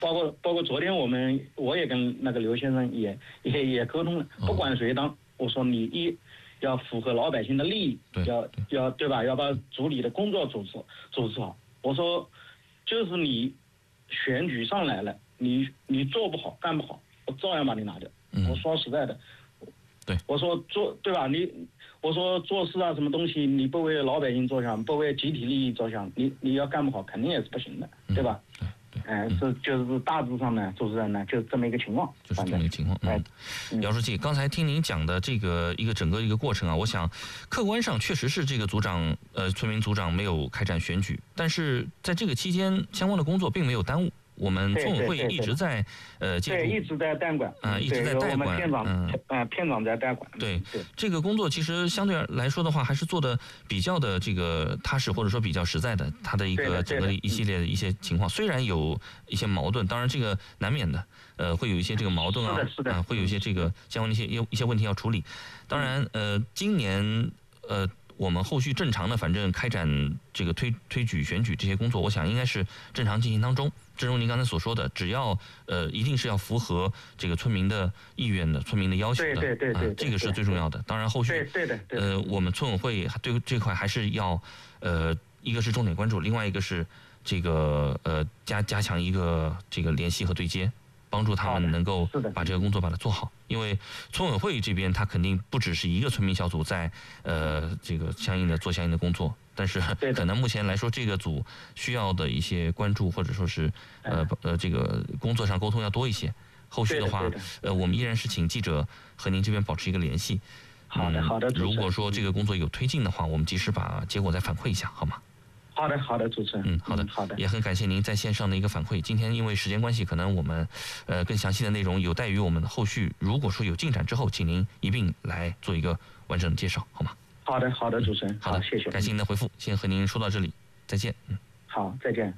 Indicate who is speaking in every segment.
Speaker 1: 包括昨天我也跟那个刘先生也沟通了，不管谁当，我说你要符合老百姓的利益，要对吧？要把组里的工作组织好。我说就是你选举上来了，你做不好干不好，我照样把你拿掉。我说实在的，
Speaker 2: 对，
Speaker 1: 我说对吧？我说做事啊，什么东西你不为老百姓着想，不为集体利益着想，你要干不好，肯定也是不行的，对吧？就是大致上呢，主持人呢，就是这么一个情况，
Speaker 2: 就是这么一个情况。姚书记，刚才听您讲的这个整个一个过程啊，我想客观上确实是这个村民组长没有开展选举，但是在这个期间相关的工作并没有耽误。我们村委会一直在
Speaker 1: 一直在代管
Speaker 2: 一直在代管。
Speaker 1: 片长在代管。
Speaker 2: 对这个工作，其实相对来说的话，还是做的比较的这个踏实，或者说比较实在的。它的一个整个一系列的一些情况，虽然有一些矛盾，当然这个难免的，会有一些这个矛盾啊，会有一些这个相关的一些问题要处理。当然，今年我们后续正常的，反正开展这个推举选举这些工作，我想应该是正常进行当中。正如您刚才所说的，只要一定是要符合这个村民的意愿的、村民的要求的，这个是最重要的。当然后续我们村委会对这块还是要一个是重点关注，另外一个是这个加强一个这个联系和对接。帮助他们能够把这个工作把它做好，因为村委会这边它肯定不只是一个村民小组在这个相应的工作，但是可能目前来说这个组需要的一些关注或者说是这个工作上沟通要多一些。后续的话，我们依然是请记者和您这边保持一个联系。
Speaker 1: 好的。
Speaker 2: 如果说这个工作有推进的话，我们及时把结果再反馈一下，好吗？
Speaker 1: 好的，主持人。
Speaker 2: 好的，也很感谢您在线上的一个反馈。今天因为时间关系，可能我们更详细的内容有待于我们的后续，如果说有进展之后，请您一并来做一个完整的介绍，好吗？
Speaker 1: 好的，主持人。
Speaker 2: 好的，
Speaker 1: 谢谢。
Speaker 2: 感谢您的回复，先和您说到这里，再见。
Speaker 1: 好，再见。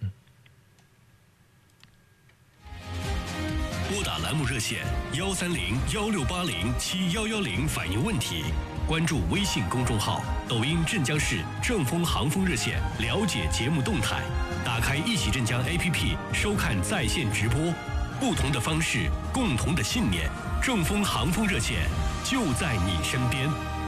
Speaker 3: 拨打栏目热线130-1680-7110反映问题，关注微信公众号、抖音镇江市正风航风热线，了解节目动态。打开一起镇江 APP 收看在线直播，不同的方式，共同的信念，正风航风热线就在你身边。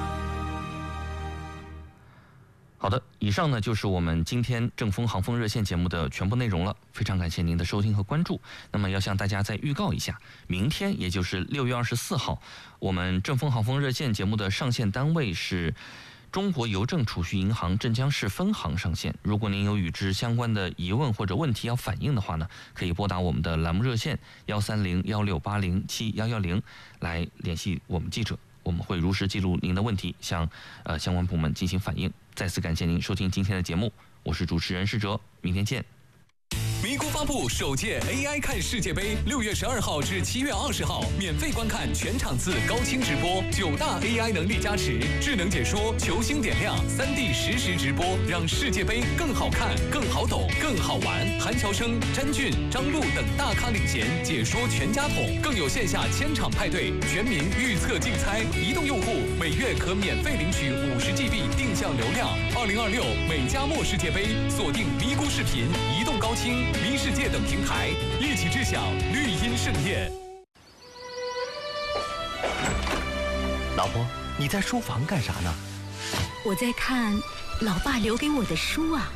Speaker 2: 好的，以上呢就是我们今天正风航风热线节目的全部内容了，非常感谢您的收听和关注。那么要向大家再预告一下，明天也就是6月24号，我们正风航风热线节目的上线单位是中国邮政储蓄银行镇江市分行上线。如果您有与之相关的疑问或者问题要反映的话呢，可以拨打我们的栏目热线130-1680-7110来联系我们记者，我们会如实记录您的问题，向相关部门进行反映。再次感谢您收听今天的节目，我是主持人施哲，明天见。
Speaker 4: 咪咕发布首届 AI 看世界杯，6月12号至7月20号，免费观看全场次高清直播，9大 AI 能力加持，智能解说，球星点亮，3D 实时直播，让世界杯更好看、更好懂、更好玩。韩乔生、詹俊、张璐等大咖领衔，解说全家桶，更有线下千场派对，全民预测竞猜。移动用户每月可免费领取50GB 定向流量。2026美加墨世界杯，锁定咪咕视频、移动高清、咪世界等平台，一起知晓绿茵盛宴。
Speaker 5: 老婆，你在书房干啥呢？
Speaker 6: 我在看老爸留给我的书啊，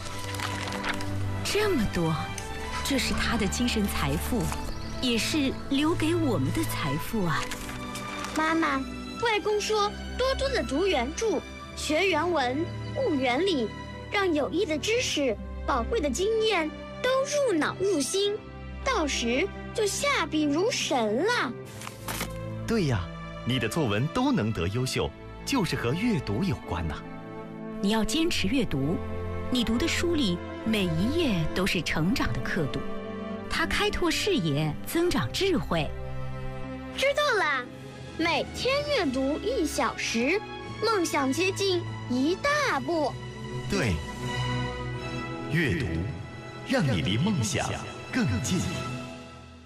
Speaker 6: 这么多，这是他的精神财富，也是留给我们的财富啊。
Speaker 7: 妈妈，外公说多多的读原著，学原文，悟原理，让有益的知识、宝贵的经验都入脑入心，到时就下笔如神了。
Speaker 5: 对呀，你的作文都能得优秀，就是和阅读有关呐。
Speaker 6: 你要坚持阅读，你读的书里每一页都是成长的刻度，它开拓视野，增长智慧。
Speaker 7: 知道啦，每天阅读1小时，梦想接近一大步。
Speaker 5: 对，阅读让你离梦想更近。